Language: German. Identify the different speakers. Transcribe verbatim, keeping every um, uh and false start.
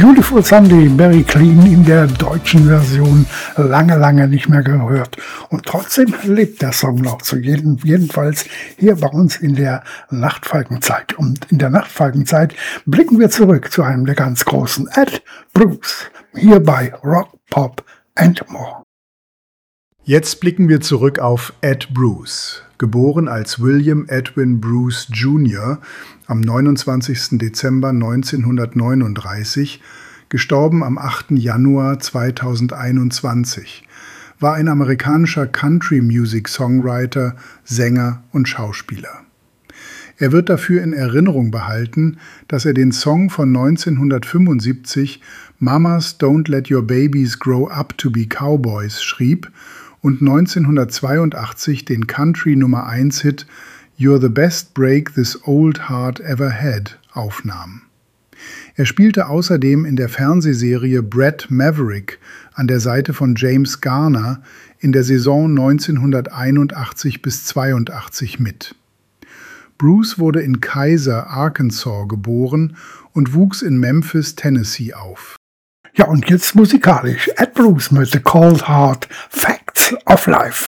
Speaker 1: Beautiful Sunday, Barry Clean in der deutschen Version, lange, lange nicht mehr gehört. Und trotzdem lebt der Song noch, zu jedem, jedenfalls hier bei uns in der Nachtfalkenzeit. Und in der Nachtfalkenzeit blicken wir zurück zu einem der ganz großen, Ed Bruce, hier bei Rock, Pop and More.
Speaker 2: Jetzt blicken wir zurück auf Ed Bruce, geboren als William Edwin Bruce Junior am neunundzwanzigsten Dezember neunzehnhundertneununddreißig, gestorben am achten Januar zweitausendeinundzwanzig, war ein amerikanischer Country-Music-Songwriter, Sänger und Schauspieler. Er wird dafür in Erinnerung behalten, dass er den Song von neunzehnhundertfünfundsiebzig Mamas Don't Let Your Babies Grow Up to Be Cowboys schrieb und neunzehnhundertzweiundachtzig den Country-Nummer eins Hit You're the Best Break This Old Heart Ever Had aufnahm. Er spielte außerdem in der Fernsehserie Bret Maverick an der Seite von James Garner in der Saison neunzehnhunderteinundachtzig bis zweiundachtzig mit. Bruce wurde in Keizer, Arkansas geboren und wuchs in Memphis, Tennessee auf.
Speaker 1: Ja, und jetzt musikalisch Ed Bruce mit The Cold Hard Facts of Life.